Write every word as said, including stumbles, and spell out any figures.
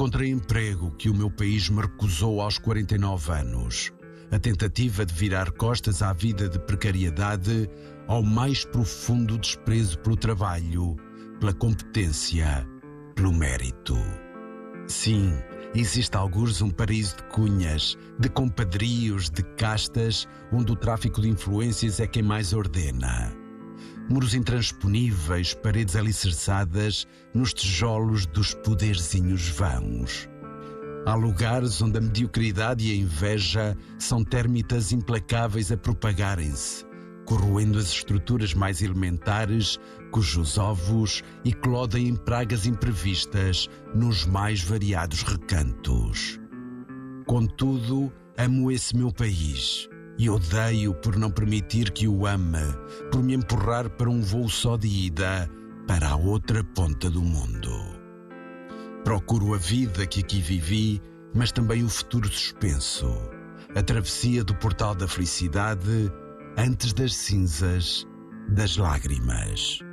Encontrei emprego que o meu país me recusou aos quarenta e nove anos. A tentativa de virar costas à vida de precariedade, ao mais profundo desprezo pelo trabalho, pela competência, pelo mérito. Sim, existe algures um paraíso de cunhas, de compadrios, de castas, onde o tráfico de influências é quem mais ordena. Muros intransponíveis, paredes alicerçadas nos tijolos dos poderzinhos vãos. Há lugares onde a mediocridade e a inveja são térmitas implacáveis a propagarem-se, corroendo as estruturas mais elementares, cujos ovos eclodem em pragas imprevistas nos mais variados recantos. Contudo, amo esse meu país e odeio por não permitir que o ame, por me empurrar para um voo só de ida para a outra ponta do mundo. Procuro a vida que aqui vivi, mas também o futuro suspenso, a travessia do portal da felicidade antes das cinzas das lágrimas.